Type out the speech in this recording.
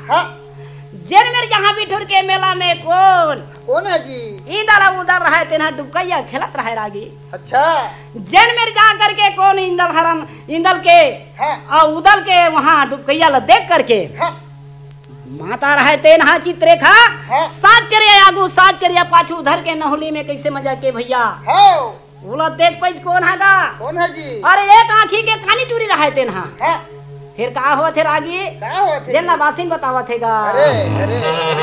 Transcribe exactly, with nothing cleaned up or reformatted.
हाँ जेन मेरे जहाँ बिठुर के मेला में कौन कौन है जी? इधर उधर रहे तेना डुबकैया खेलत रहे रागी। अच्छा जेन मेरे जा करके कौन इंदल हरन इंदल के हाँ और उदल के वहाँ डुबकैया ल देख करके हाँ माता रहे तेनहा चित्रेखा हाँ। सात चरिया आगू सात चरिया पाछू उधर के नहुली में कैसे मजा के भैया हाँ बोला देख पैज कौन हैगा। कौन है जी? अरे एक आँखी के कानी टूरी रहे तेनहा हाँ फिर का हुआ थे रागी क्या हुआ थे? जेन बासिन बतावा थेगा। अरे अरे